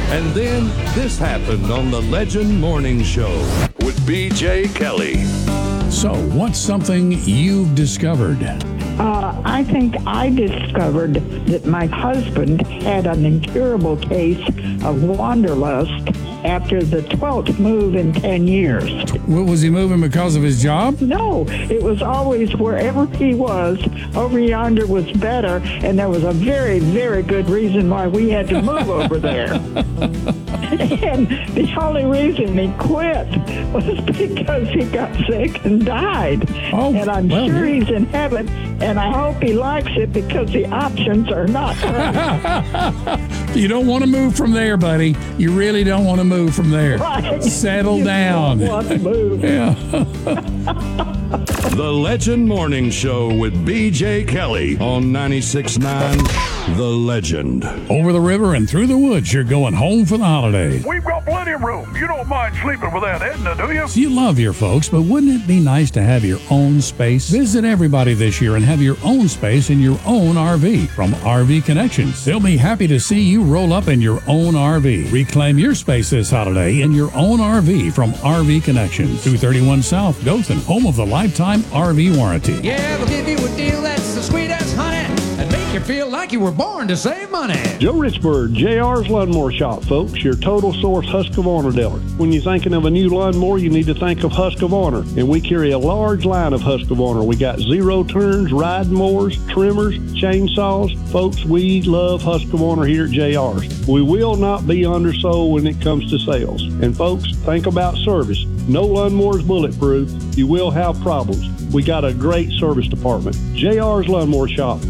And then this happened on the Legend Morning Show with B.J. Kelly. So, what's something you've discovered? I think I discovered that my husband had an incurable case of wanderlust after the 12th move in 10 years. Was he moving because of his job? No, it was always wherever he was, over yonder was better, and there was a very, very good reason why we had to move over there. And the only reason he quit was because he got sick and died. And I'm sure he's in heaven, and I hope he likes it because the options are not great. You don't want to move from there, buddy. You really don't want to move from there. Right. Settle down. Don't want to move. Yeah. The Legend Morning Show with B.J. Kelly on 96.9 The Legend. Over the river and through the woods, you're going home for the holidays. We've got plenty of room. You don't mind sleeping with Aunt Edna, do you? You love your folks, but wouldn't it be nice to have your own space? Visit everybody this year and have your own space in your own RV from RV Connections. They'll be happy to see you roll up in your own RV. Reclaim your space this holiday in your own RV from RV Connections. 231 South Dothan, home of the lifetime RV warranty. Yeah, they'll give you a deal that's the sweet as honey and make you feel like you were born to save money. Joe Richburg, JR's Lawnmower Shop, folks, your total source Husqvarna dealer. When you're thinking of a new lawnmower, you need to think of Husqvarna. And we carry a large line of Husqvarna. We got zero turns, ride mowers, trimmers, chainsaws. Folks, we love Husqvarna here at JR's. We will not be undersold when it comes to sales. And folks, think about service. No lawnmower is bulletproof. You will have problems. We got a great service department. JR's Lawnmower Shop.